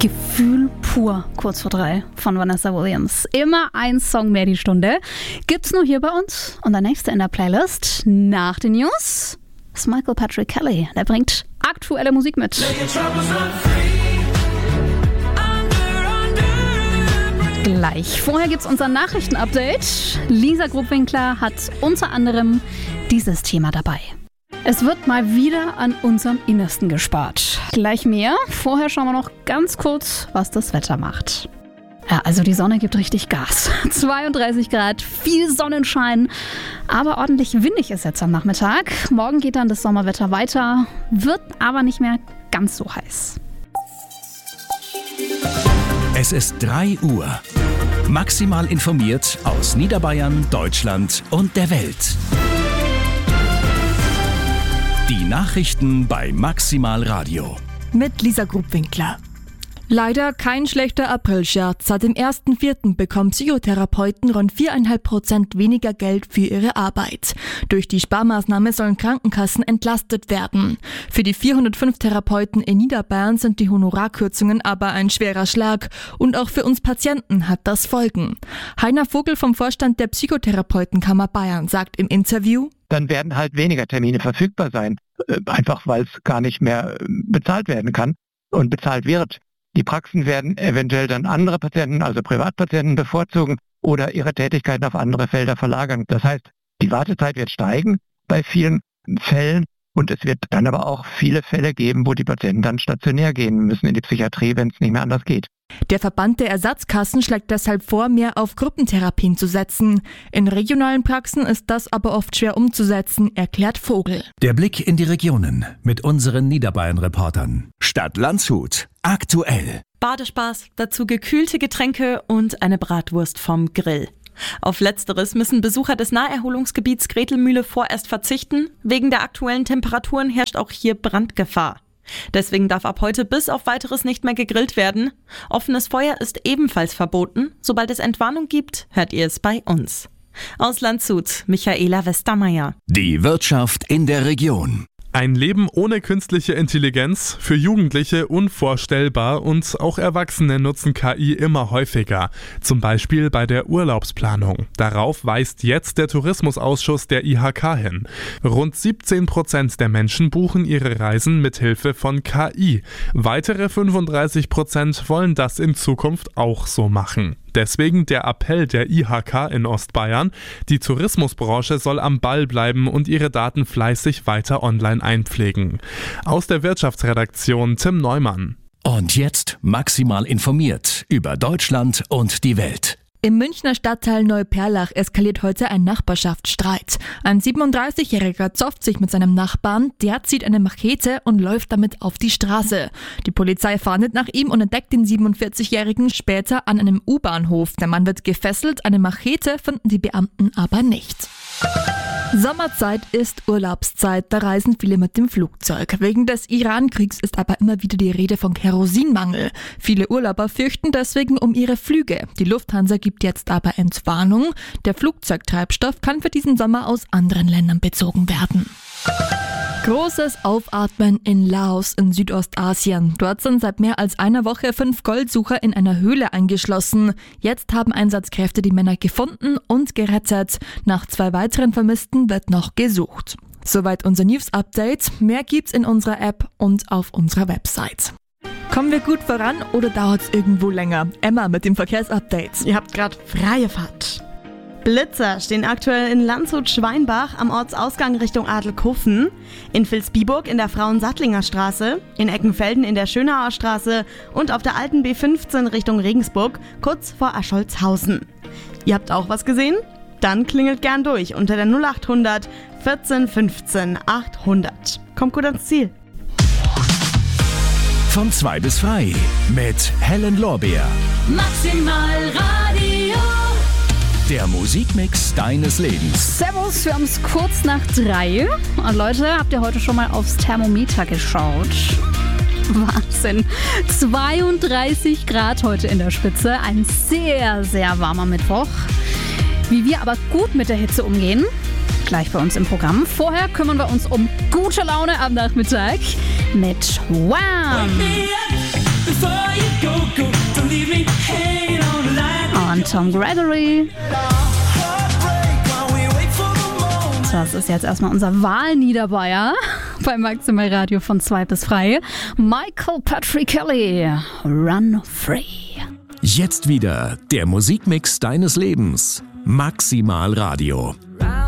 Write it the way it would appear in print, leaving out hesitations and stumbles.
Gefühl pur, kurz vor 3 von Vanessa Williams. Immer ein Song mehr die Stunde. Gibt's nur hier bei uns. Und der nächste in der Playlist nach den News ist Michael Patrick Kelly. Der bringt aktuelle Musik mit. Gleich. Vorher gibt's unser Nachrichtenupdate. Lisa Grubwinkler hat unter anderem dieses Thema dabei. Es wird mal wieder an unserem Innersten gespart. Gleich mehr. Vorher schauen wir noch ganz kurz, was das Wetter macht. Ja, also die Sonne gibt richtig Gas. 32 Grad, viel Sonnenschein, aber ordentlich windig ist jetzt am Nachmittag. Morgen geht dann das Sommerwetter weiter, wird aber nicht mehr ganz so heiß. Es ist 3 Uhr. Maximal informiert aus Niederbayern, Deutschland und der Welt. Die Nachrichten bei Maximal Radio. Mit Lisa Grubwinkler. Leider kein schlechter Aprilscherz. Seit dem 1.4. bekommen Psychotherapeuten rund 4,5% weniger Geld für ihre Arbeit. Durch die Sparmaßnahme sollen Krankenkassen entlastet werden. Für die 405 Therapeuten in Niederbayern sind die Honorarkürzungen aber ein schwerer Schlag. Und auch für uns Patienten hat das Folgen. Heiner Vogel vom Vorstand der Psychotherapeutenkammer Bayern sagt im Interview: Dann werden halt weniger Termine verfügbar sein. Einfach weil es gar nicht mehr bezahlt werden kann und bezahlt wird. Die Praxen werden eventuell dann andere Patienten, also Privatpatienten, bevorzugen oder ihre Tätigkeiten auf andere Felder verlagern. Das heißt, die Wartezeit wird steigen bei vielen Fällen und es wird dann aber auch viele Fälle geben, wo die Patienten dann stationär gehen müssen in die Psychiatrie, wenn es nicht mehr anders geht. Der Verband der Ersatzkassen schlägt deshalb vor, mehr auf Gruppentherapien zu setzen. In regionalen Praxen ist das aber oft schwer umzusetzen, erklärt Vogel. Der Blick in die Regionen mit unseren Niederbayern-Reportern. Stadt Landshut. Aktuell. Badespaß, dazu gekühlte Getränke und eine Bratwurst vom Grill. Auf Letzteres müssen Besucher des Naherholungsgebiets Gretelmühle vorerst verzichten. Wegen der aktuellen Temperaturen herrscht auch hier Brandgefahr. Deswegen darf ab heute bis auf Weiteres nicht mehr gegrillt werden. Offenes Feuer ist ebenfalls verboten. Sobald es Entwarnung gibt, hört ihr es bei uns. Aus Landshut, Michaela Westermeier. Die Wirtschaft in der Region. Ein Leben ohne künstliche Intelligenz, für Jugendliche unvorstellbar und auch Erwachsene nutzen KI immer häufiger. Zum Beispiel bei der Urlaubsplanung. Darauf weist jetzt der Tourismusausschuss der IHK hin. Rund 17% der Menschen buchen ihre Reisen mit Hilfe von KI. Weitere 35% wollen das in Zukunft auch so machen. Deswegen der Appell der IHK in Ostbayern: Die Tourismusbranche soll am Ball bleiben und ihre Daten fleißig weiter online einpflegen. Aus der Wirtschaftsredaktion Tim Neumann. Und jetzt maximal informiert über Deutschland und die Welt. Im Münchner Stadtteil Neuperlach eskaliert heute ein Nachbarschaftsstreit. Ein 37-Jähriger zofft sich mit seinem Nachbarn, der zieht eine Machete und läuft damit auf die Straße. Die Polizei fahndet nach ihm und entdeckt den 47-Jährigen später an einem U-Bahnhof. Der Mann wird gefesselt, eine Machete finden die Beamten aber nicht. Sommerzeit ist Urlaubszeit, da reisen viele mit dem Flugzeug. Wegen des Iran-Kriegs ist aber immer wieder die Rede von Kerosinmangel. Viele Urlauber fürchten deswegen um ihre Flüge. Die Lufthansa gibt jetzt aber Entwarnung. Der Flugzeugtreibstoff kann für diesen Sommer aus anderen Ländern bezogen werden. Großes Aufatmen in Laos in Südostasien. Dort sind seit mehr als einer Woche 5 Goldsucher in einer Höhle eingeschlossen. Jetzt haben Einsatzkräfte die Männer gefunden und gerettet. Nach 2 weiteren Vermissten wird noch gesucht. Soweit unser News-Update. Mehr gibt's in unserer App und auf unserer Website. Kommen wir gut voran oder dauert's irgendwo länger? Emma mit dem Verkehrsupdate. Ihr habt gerade freie Fahrt. Blitzer stehen aktuell in Landshut-Schweinbach am Ortsausgang Richtung Adelkofen, in Vilsbiburg in der Frauensattlinger Straße, in Eckenfelden in der Schönauer Straße und auf der alten B15 Richtung Regensburg, kurz vor Ascholzhausen. Ihr habt auch was gesehen? Dann klingelt gern durch unter der 0800 14 15 800. Kommt gut ans Ziel. Von 2 bis frei mit Helen Lorbeer. Maximal Radio. Der Musikmix deines Lebens. Servus, wir haben es kurz nach 3. Und Leute, habt ihr heute schon mal aufs Thermometer geschaut? Wahnsinn. 32 Grad heute in der Spitze. Ein sehr, sehr warmer Mittwoch. Wie wir aber gut mit der Hitze umgehen, gleich bei uns im Programm. Vorher kümmern wir uns um gute Laune am Nachmittag mit Wham! von Tom Gregory. Das ist jetzt erstmal unser Wahlniederbayer bei Maximal Radio von 2 bis frei. Michael Patrick Kelly, Run Free. Jetzt wieder der Musikmix deines Lebens. Maximal Radio.